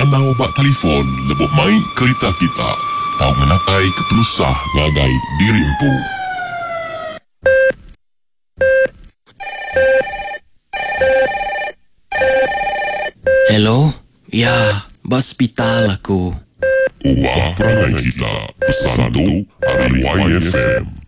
tanaw ba telefon, lebo may kereta kita. Tau menatay kepelusah ngagai dirimpu. Hello? Ya, hospital aku. Ubah perangai kita. Pesan tu hari YFM.